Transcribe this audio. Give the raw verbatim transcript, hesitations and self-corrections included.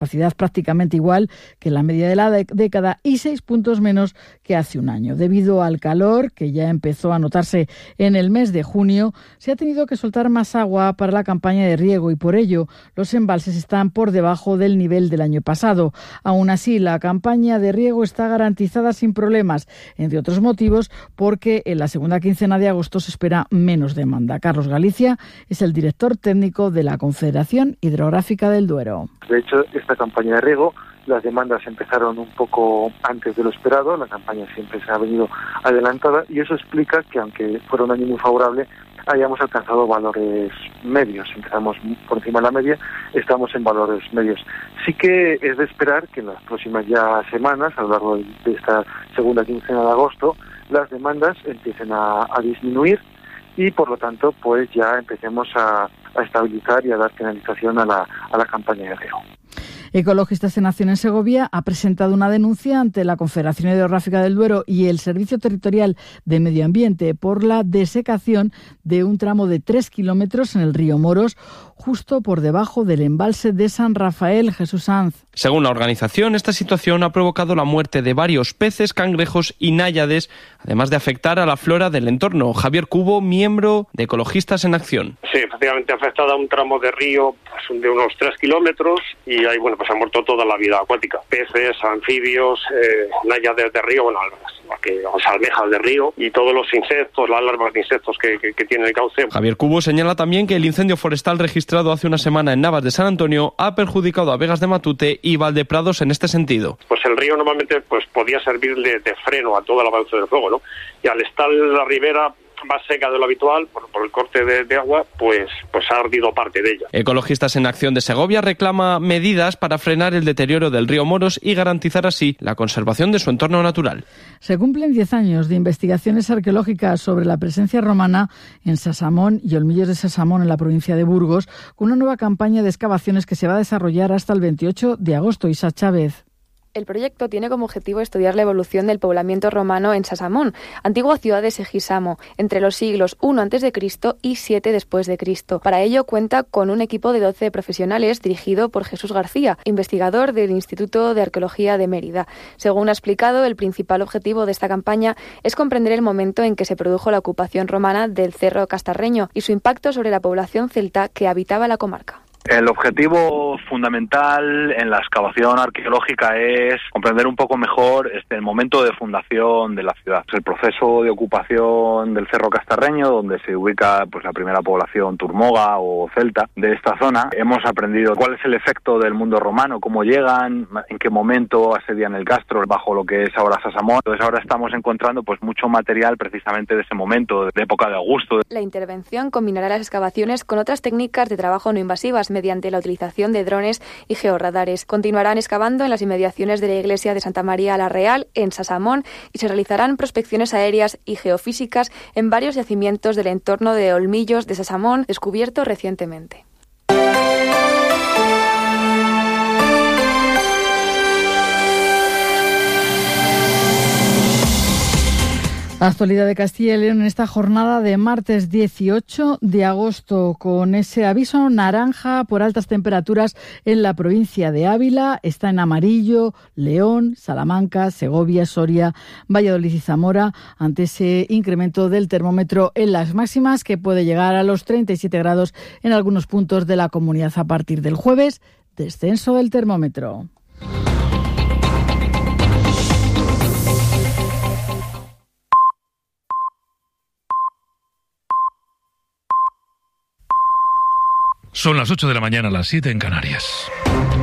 capacidad prácticamente igual que la media de la de- década y seis puntos menos que hace un año. Debido al calor, que ya empezó a notarse en el mes de junio, se ha tenido que soltar más agua para la campaña de riego y por ello los embalses están por debajo del nivel del año pasado. Aún así, la campaña de riego está garantizada sin problemas, entre otros motivos porque en la segunda quincena de agosto se espera menos demanda. Carlos Galicia es el director técnico de la Confederación Hidrográfica del Duero. De hecho, esta campaña de riego, las demandas empezaron un poco antes de lo esperado, la campaña siempre se ha venido adelantada y eso explica que, aunque fuera un año muy favorable, hayamos alcanzado valores medios. Empezamos por encima de la media, estamos en valores medios. Sí que es de esperar que en las próximas ya semanas, a lo largo de esta segunda quincena de agosto, las demandas empiecen a, a disminuir y, por lo tanto, pues ya empecemos a, a estabilizar y a dar finalización a la, a la campaña de riego. Ecologistas en Acción en Segovia ha presentado una denuncia ante la Confederación Hidrográfica del Duero y el Servicio Territorial de Medio Ambiente por la desecación de un tramo de tres kilómetros en el río Moros, justo por debajo del embalse de San Rafael. Jesús Sanz. Según la organización, esta situación ha provocado la muerte de varios peces, cangrejos y náyades, además de afectar a la flora del entorno. Javier Cubo, miembro de Ecologistas en Acción. Sí, efectivamente ha afectado a un tramo de río pues, de unos tres kilómetros y ahí bueno pues ha muerto toda la vida acuática. Peces, anfibios, eh, náyades de río, bueno, que, las almejas de río y todos los insectos, las larvas de insectos que, que, que tiene el cauce. Javier Cubo señala también que el incendio forestal registrado hace una semana en Navas de San Antonio ha perjudicado a Vegas de Matute y Valdeprados en este sentido. Pues el río normalmente pues podía servir de, de freno a todo el avance del fuego, ¿no? Y al estar la ribera más seca de lo habitual, por, por el corte de, de agua, pues, pues ha ardido parte de ella. Ecologistas en Acción de Segovia reclama medidas para frenar el deterioro del río Moros y garantizar así la conservación de su entorno natural. Se cumplen diez años de investigaciones arqueológicas sobre la presencia romana en Sasamón y Olmillos de Sasamón en la provincia de Burgos, con una nueva campaña de excavaciones que se va a desarrollar hasta el veintiocho de agosto. Isa Chávez. El proyecto tiene como objetivo estudiar la evolución del poblamiento romano en Sasamón, antigua ciudad de Segisamo, entre los siglos primero antes de Cristo y siete después de Cristo. Para ello cuenta con un equipo de doce profesionales dirigido por Jesús García, investigador del Instituto de Arqueología de Mérida. Según ha explicado, el principal objetivo de esta campaña es comprender el momento en que se produjo la ocupación romana del Cerro Castarreño y su impacto sobre la población celta que habitaba la comarca. El objetivo fundamental en la excavación arqueológica es comprender un poco mejor este, el momento de fundación de la ciudad. El proceso de ocupación del Cerro Castarreño, donde se ubica pues, la primera población turmoga o celta de esta zona. Hemos aprendido cuál es el efecto del mundo romano, cómo llegan, en qué momento asedian el castro bajo lo que es ahora Sasamón. Entonces ahora estamos encontrando pues, mucho material precisamente de ese momento, de época de Augusto. La intervención combinará las excavaciones con otras técnicas de trabajo no invasivas, mediante la utilización de drones y georradares. Continuarán excavando en las inmediaciones de la iglesia de Santa María la Real, en Sasamón, y se realizarán prospecciones aéreas y geofísicas en varios yacimientos del entorno de Olmillos de Sasamón, descubierto recientemente. Actualidad de Castilla y León en esta jornada de martes dieciocho de agosto, con ese aviso naranja por altas temperaturas en la provincia de Ávila. Está en amarillo León, Salamanca, Segovia, Soria, Valladolid y Zamora, ante ese incremento del termómetro en las máximas, que puede llegar a los treinta y siete grados en algunos puntos de la comunidad a partir del jueves. Descenso del termómetro. Son las ocho de la mañana, las siete en Canarias.